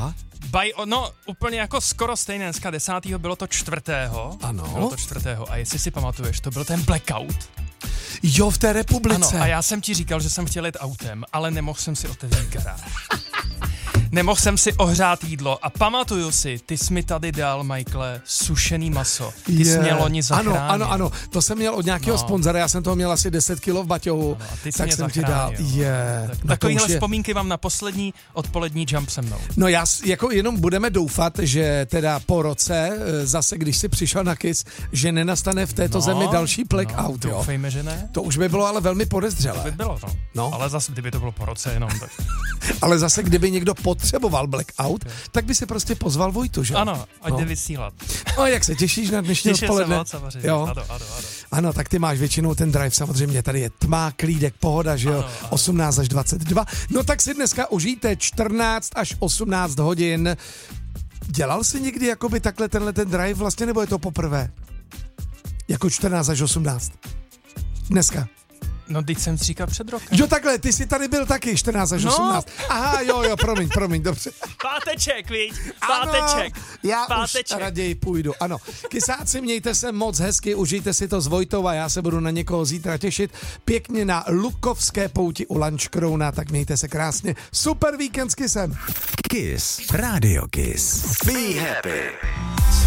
Aha. No, úplně jako skoro stejné, dneska 10. bylo to 4. Ano. Bylo to 4. A jestli si pamatuješ, to byl ten blackout. Jo, v té republice. Ano, a já jsem ti říkal, že jsem chtěl jet autem, ale nemohl jsem si otevřít garáž. Nemohl jsem si ohřát jídlo a pamatuju si, ty jsi mi tady dal, Michaele, sušený maso. Ty jsi mě loni zachránil. Ano, to jsem měl od nějakého sponzora, já jsem toho měl asi 10 kilo v baťohu, tak jsem ti dal. Takovýhle vzpomínky mám na poslední odpolední jump se mnou. No já jako jenom budeme doufat, že teda po roce, zase když si přišel na KISS, že nenastane v této zemi další blackout. Doufejme, že ne. To už by bylo ale velmi podezřelé. To by bylo, no. Ale zase, kdyby to bylo po roce jenom, tak... Ale zase, kdyby někdo potřeboval blackout, tak by si prostě pozval Vojtu, že? Ano, ať jde vysílat. No, jak se těšíš na dnešní odpoledne? Těším se moc, samozřejmě. Jo. Ano, tak ty máš většinou ten drive, samozřejmě tady je tma, klídek, pohoda, že jo? Ano. 18 až 22. No tak si dneska užijte 14 až 18 hodin. Dělal jsi někdy jakoby takhle tenhle ten drive vlastně, nebo je to poprvé? Jako 14 až 18. Dneska. No, teď jsem říkal před rokem. Jo, takhle, ty jsi tady byl taky 14 až 18. Aha, jo, promiň, dobře. Páteček, viď? Páteček. Ano, já Páteček. Už raději půjdu, ano. Kysáci, mějte se moc hezky, užijte si to s Vojtou a já se budu na někoho zítra těšit. Pěkně na Lukovské pouti u Lunchcrowna, tak mějte se krásně. Super víkend s Kissem. Kiss, Radio Kiss. Be happy.